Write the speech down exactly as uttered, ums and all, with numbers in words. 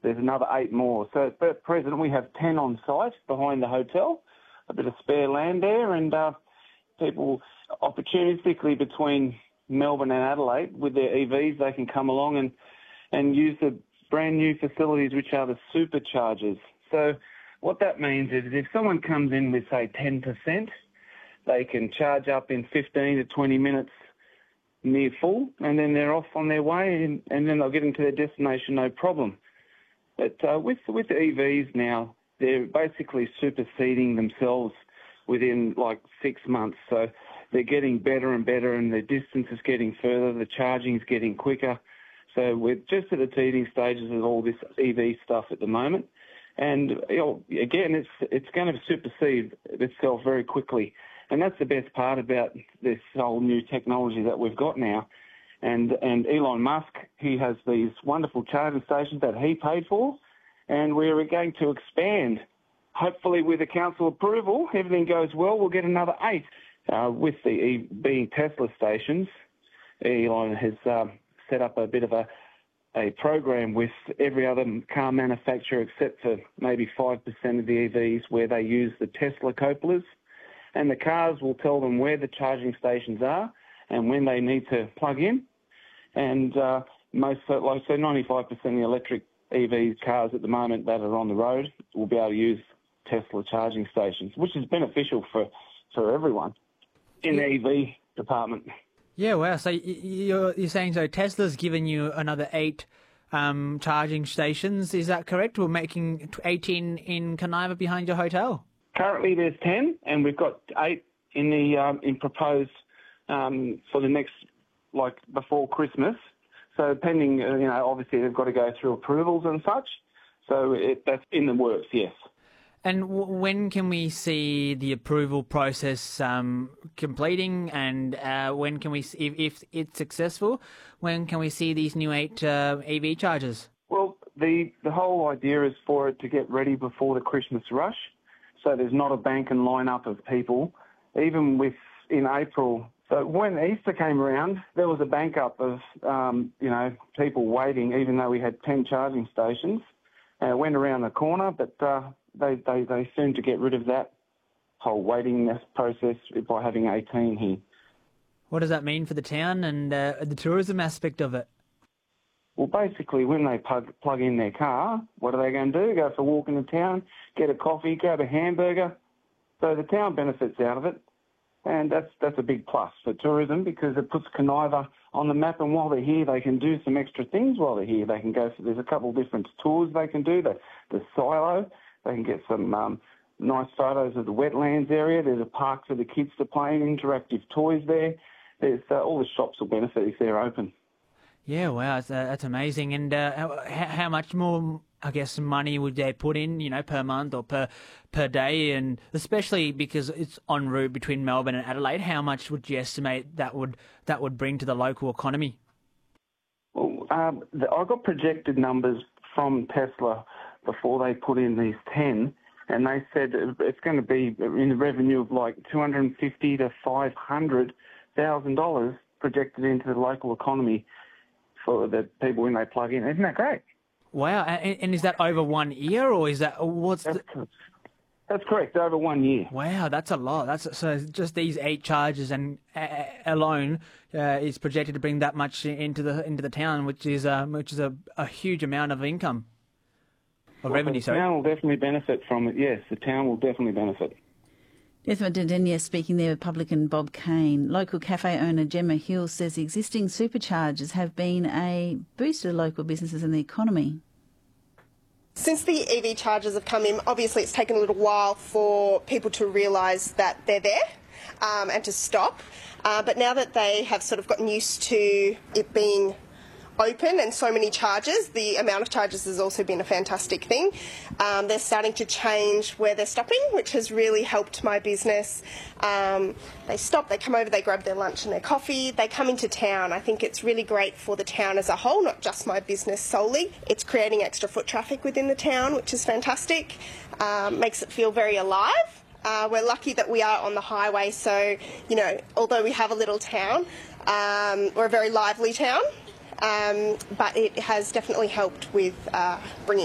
there's another eight more. So at present we have ten on site behind the hotel, a bit of spare land there, and uh, people opportunistically between Melbourne and Adelaide with their E Vs, they can come along and, and use the brand new facilities, which are the superchargers. So what that means is if someone comes in with, say, ten percent, they can charge up in fifteen to twenty minutes near full, and then they're off on their way, and, and then they'll get into their destination no problem. But uh, with, with the E Vs now, they're basically superseding themselves within like six months. So they're getting better and better, and the distance is getting further, the charging is getting quicker. So we're just at the teething stages of all this E V stuff at the moment. And you know, again, it's it's going to supersede itself very quickly. And that's the best part about this whole new technology that we've got now. And and Elon Musk, he has these wonderful charging stations that he paid for, and we're going to expand. Hopefully with the council approval, everything goes well, we'll get another eight. Uh, with the e- being Tesla stations, Elon has uh, set up a bit of a, a program with every other car manufacturer except for maybe five percent of the E Vs where they use the Tesla Coppolas, and the cars will tell them where the charging stations are and when they need to plug in. And uh, most, like I say, ninety-five percent of the electric E V cars at the moment that are on the road will be able to use Tesla charging stations, which is beneficial for, for everyone in the E V department. Yeah, well, so you're, you're saying so Tesla's given you another eight um, charging stations, is that correct? We're making eighteen in Caniva behind your hotel? Currently there's ten, and we've got eight in the um, in proposed um, for the next, like before Christmas. So pending, uh, you know, obviously they've got to go through approvals and such. So it, that's in the works, yes. And w- when can we see the approval process um, completing, and uh, when can we, if, if it's successful, when can we see these new eight uh, E V chargers? Well, the, the whole idea is for it to get ready before the Christmas rush, so there's not a bank and line up of people. Even with in April, so when Easter came around, there was a bank up of, um, you know, people waiting, even though we had ten charging stations. And it went around the corner, but uh, they, they, they soon to get rid of that whole waiting process by having eighteen here. What does that mean for the town and uh, the tourism aspect of it? Well, basically, when they plug, plug in their car, what are they going to do? Go for a walk in the town, get a coffee, grab a hamburger. So the town benefits out of it, and that's that's a big plus for tourism because it puts Caniva on the map, and while they're here, they can do some extra things while they're here. They can go, for, there's a couple of different tours they can do, the, the silo, they can get some um, nice photos of the wetlands area. There's a park for the kids to play in, interactive toys there. There's uh, all the shops will benefit if they're open. Yeah, wow, that's, uh, that's amazing. And uh, how, how much more, I guess, money would they put in, you know, per month or per per day? And especially because it's en route between Melbourne and Adelaide, how much would you estimate that would that would bring to the local economy? Well, um, the, I got projected numbers from Tesla before they put in these ten, and they said it's going to be in the revenue of like two hundred fifty to five hundred thousand dollars projected into the local economy for the people when they plug in. Isn't that great? Wow. And, and is that over one year, or is that what's that's, the... that's correct, over one year. Wow, that's a lot. That's so just these eight charges and uh, alone uh, is projected to bring that much into the into the town, which is um, which is a, a huge amount of income of well, revenue. The sorry. town will definitely benefit from it. Yes, the town will definitely benefit. Desmond Dendenia speaking there with publican Bob Kane. Local cafe owner Gemma Hill says the existing superchargers have been a boost to local businesses and the economy. Since the E V chargers have come in, obviously it's taken a little while for people to realise that they're there um, and to stop. Uh, but now that they have sort of gotten used to it being open and so many charges, the amount of charges has also been a fantastic thing. Um, they're starting to change where they're stopping, which has really helped my business. Um, they stop, they come over, they grab their lunch and their coffee, they come into town. I think it's really great for the town as a whole, not just my business solely. It's creating extra foot traffic within the town, which is fantastic. Um, makes it feel very alive. Uh, we're lucky that we are on the highway, so, you know, although we have a little town, um, we're a very lively town. Um, but it has definitely helped with uh, bringing